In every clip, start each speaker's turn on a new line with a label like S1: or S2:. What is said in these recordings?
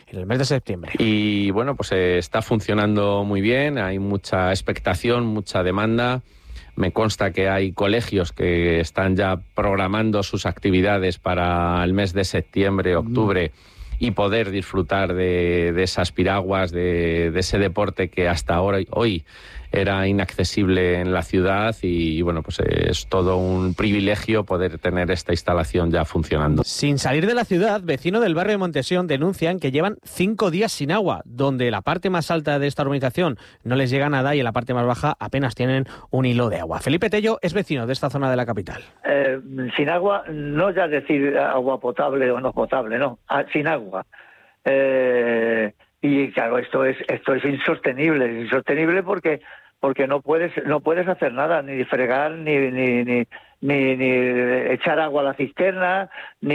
S1: en el mes de septiembre.
S2: Y bueno, pues está funcionando muy bien, hay mucha expectación, mucha demanda. Me consta que hay colegios que están ya programando sus actividades para el mes de septiembre, octubre, y poder disfrutar de esas piraguas, de ese deporte que hasta ahora, hoy era inaccesible en la ciudad y bueno, pues es todo un privilegio poder tener esta instalación ya funcionando.
S1: Sin salir de la ciudad, vecinos del barrio de Montesión denuncian que llevan 5 días sin agua, donde la parte más alta de esta urbanización no les llega nada y en la parte más baja apenas tienen un hilo de agua. Felipe Tello es vecino de esta zona de la capital.
S3: Sin agua, no ya decir agua potable o no potable, no, sin agua. Y claro, esto es insostenible porque no puedes hacer nada, ni fregar, ni echar agua a la cisterna,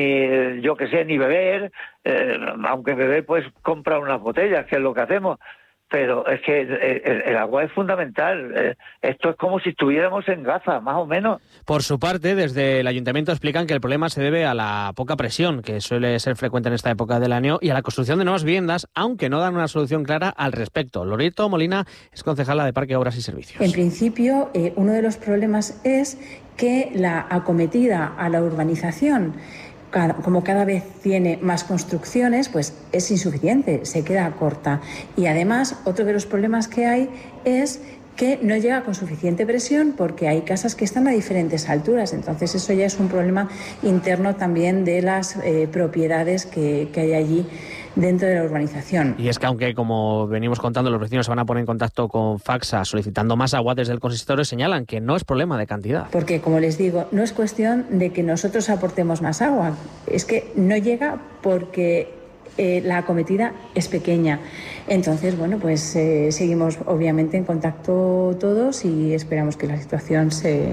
S3: ni yo que sé, ni beber, aunque beber pues comprar unas botellas, que es lo que hacemos. Pero es que el agua es fundamental. Esto es como si estuviéramos en Gaza, más o menos.
S1: Por su parte, desde el ayuntamiento explican que el problema se debe a la poca presión, que suele ser frecuente en esta época del año, y a la construcción de nuevas viviendas, aunque no dan una solución clara al respecto. Loreto Molina es concejala de Parque, Obras y Servicios.
S4: En principio, uno de los problemas es que la acometida a la urbanización, como cada vez tiene más construcciones, pues es insuficiente, se queda corta. Y además, otro de los problemas que hay es que no llega con suficiente presión porque hay casas que están a diferentes alturas. Entonces eso ya es un problema interno también de las propiedades que hay allí dentro de la urbanización.
S1: Y es que aunque, como venimos contando, los vecinos se van a poner en contacto con Facsa solicitando más agua, desde el consistorio señalan que no es problema de cantidad.
S4: Porque, como les digo, no es cuestión de que nosotros aportemos más agua, es que no llega porque la acometida es pequeña. Entonces, bueno, pues seguimos obviamente en contacto todos y esperamos que la situación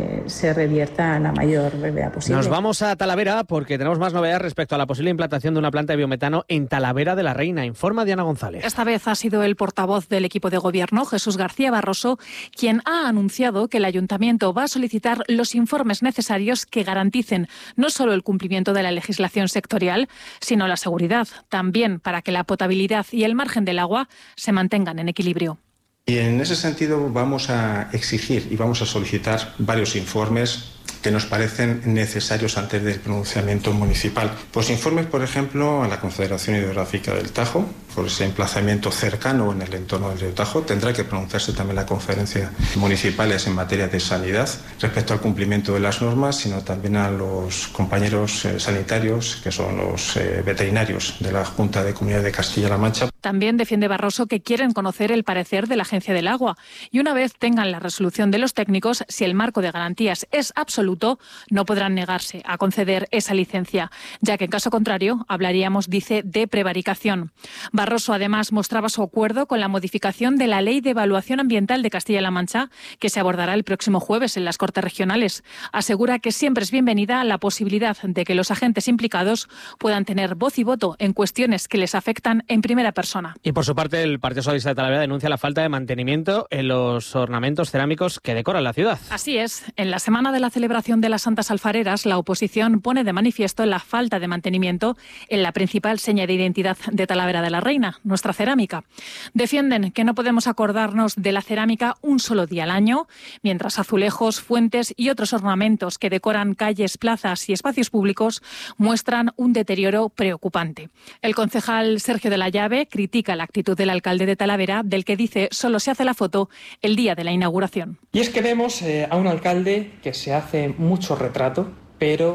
S4: se revierta a la mayor brevedad posible.
S1: Nos vamos a Talavera porque tenemos más novedades respecto a la posible implantación de una planta de biometano en Talavera de la Reina. Informa Diana González.
S5: Esta vez ha sido el portavoz del equipo de gobierno, Jesús García Barroso, quien ha anunciado que el ayuntamiento va a solicitar los informes necesarios que garanticen no solo el cumplimiento de la legislación sectorial, sino la seguridad, también para que la potabilidad y el margen del agua se mantengan en equilibrio.
S6: Y en ese sentido vamos a exigir y vamos a solicitar varios informes que nos parecen necesarios antes del pronunciamiento municipal. Pues informes, por ejemplo, a la Confederación Hidrográfica del Tajo, por ese emplazamiento cercano en el entorno del río Tajo. Tendrá que pronunciarse también la Conferencia Municipales en materia de sanidad respecto al cumplimiento de las normas, sino también a los compañeros sanitarios, que son los veterinarios de la Junta de Comunidad de Castilla-La Mancha.
S5: También defiende Barroso que quieren conocer el parecer de la Agencia del Agua y una vez tengan la resolución de los técnicos, si el marco de garantías es absoluto, no podrán negarse a conceder esa licencia, ya que en caso contrario hablaríamos, dice, de prevaricación. Barroso además mostraba su acuerdo con la modificación de la Ley de Evaluación Ambiental de Castilla-La Mancha, que se abordará el próximo jueves en las Cortes Regionales. Asegura que siempre es bienvenida la posibilidad de que los agentes implicados puedan tener voz y voto en cuestiones que les afectan en primera persona.
S1: Y por su parte, el Partido Socialista de Talavera denuncia la falta de mantenimiento en los ornamentos cerámicos que decoran la ciudad.
S5: Así es. En la semana de la celebración de las Santas Alfareras, la oposición pone de manifiesto la falta de mantenimiento en la principal seña de identidad de Talavera de la Reina, nuestra cerámica. Defienden que no podemos acordarnos de la cerámica un solo día al año, mientras azulejos, fuentes y otros ornamentos que decoran calles, plazas y espacios públicos muestran un deterioro preocupante. El concejal Sergio de la Llave critica la actitud del alcalde de Talavera, del que dice solo se hace la foto el día de la inauguración.
S7: Y es que vemos a un alcalde que se hace mucho retrato, pero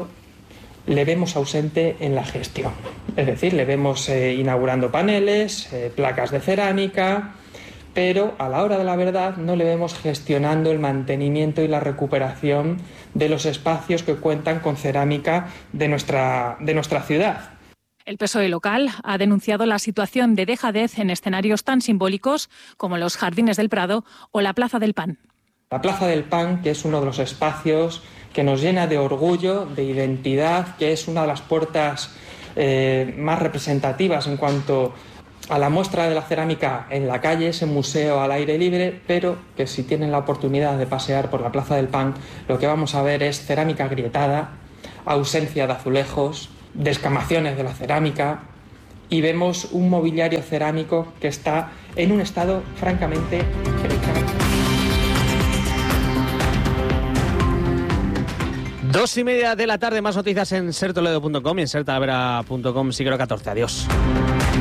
S7: le vemos ausente en la gestión. Es decir, le vemos inaugurando paneles, placas de cerámica, pero a la hora de la verdad no le vemos gestionando el mantenimiento y la recuperación de los espacios que cuentan con cerámica de nuestra ciudad.
S5: El PSOE local ha denunciado la situación de dejadez en escenarios tan simbólicos como los Jardines del Prado o la Plaza del Pan.
S7: La Plaza del Pan, que es uno de los espacios que nos llena de orgullo, de identidad, que es una de las puertas más representativas en cuanto a la muestra de la cerámica en la calle, ese museo al aire libre, pero que si tienen la oportunidad de pasear por la Plaza del Pan, lo que vamos a ver es cerámica agrietada, ausencia de azulejos, descamaciones de la cerámica y vemos un mobiliario cerámico que está en un estado francamente precario.
S1: 2:30 de la tarde, más noticias en sertoledo.com y en sertalavera.com, siglo XIV. Adiós.